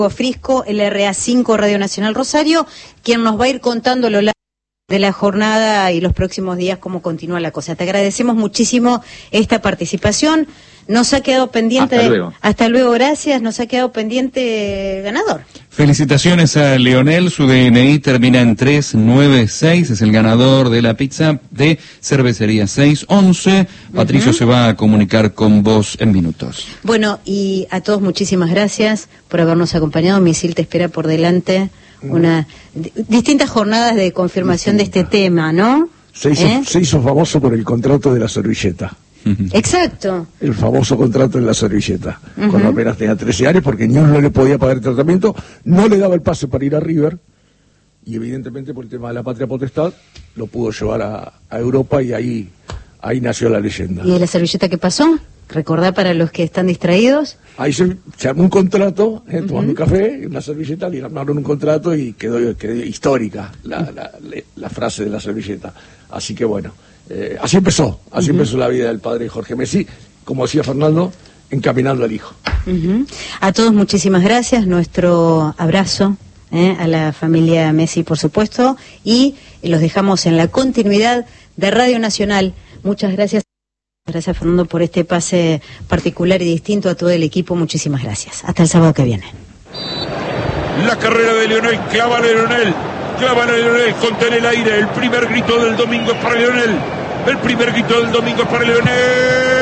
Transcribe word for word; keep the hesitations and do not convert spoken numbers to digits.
Frisco, el R A cinco Radio Nacional Rosario, quien nos va a ir contando lo largo de la jornada y los próximos días cómo continúa la cosa. Te agradecemos muchísimo esta participación. Nos ha quedado pendiente... Hasta luego. Hasta luego, gracias. Nos ha quedado pendiente el ganador. Felicitaciones a Leonel, su D N I termina en tres nueve seis, es el ganador de la pizza de Cervecería seis once. Patricio uh-huh. se va a comunicar con vos en minutos. Bueno, y a todos muchísimas gracias por habernos acompañado. Misil te espera por delante una d- distintas jornadas de confirmación Distinta. de este tema, ¿no? Se hizo, ¿Eh? se hizo famoso por el contrato de la servilleta. Exacto. El famoso contrato de la servilleta. Uh-huh. Cuando apenas tenía trece años, porque Ños no le podía pagar el tratamiento, no le daba el pase para ir a River, y evidentemente por el tema de la patria potestad, lo pudo llevar a, a Europa, y ahí, ahí nació la leyenda. ¿Y de la servilleta qué pasó? Recordá para los que están distraídos. Ahí se, se armó un contrato, eh, tomando uh-huh. un café, una servilleta, le armaron un contrato y quedó, quedó histórica la, la, la, la frase de la servilleta. Así que bueno, eh, así empezó, así uh-huh. empezó la vida del padre Jorge Messi, como decía Fernando, encaminando al hijo. Uh-huh. A todos muchísimas gracias, nuestro abrazo eh, a la familia Messi, por supuesto, y los dejamos en la continuidad de Radio Nacional. Muchas gracias. Gracias, Fernando, por este pase particular y distinto a todo el equipo. Muchísimas gracias. Hasta el sábado que viene. La carrera de Leonel, clava a Leonel, clava a Leonel, contén el aire. El primer grito del domingo es para Leonel. El primer grito del domingo es para Leonel.